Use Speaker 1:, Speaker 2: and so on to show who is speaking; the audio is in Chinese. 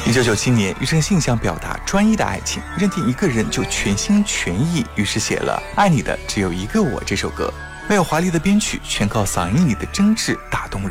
Speaker 1: 1997年，庾澄庆想表达专一的爱情，认定一个人就全心全意，于是写了《爱你的只有一个我》这首歌。没有华丽的编曲，全靠嗓音里的真挚打动人。